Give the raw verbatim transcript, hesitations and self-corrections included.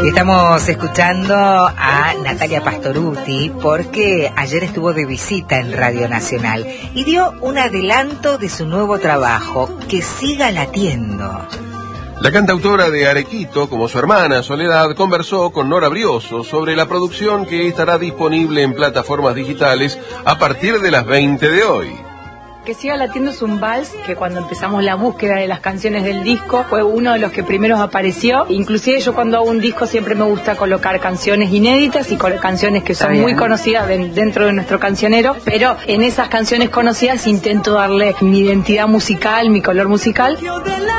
Y estamos escuchando a Natalia Pastorutti porque ayer estuvo de visita en Radio Nacional y dio un adelanto de su nuevo trabajo, Que siga latiendo. La cantautora de Arequito, como su hermana Soledad, conversó con Nora Brioso sobre la producción que estará disponible en plataformas digitales a partir de las veinte de hoy. Que siga latiendo es un vals que cuando empezamos la búsqueda de las canciones del disco fue uno de los que primeros apareció. Inclusive yo cuando hago un disco siempre me gusta colocar canciones inéditas y con canciones que son muy conocidas de, dentro de nuestro cancionero, pero en esas canciones conocidas intento darle mi identidad musical, mi color musical.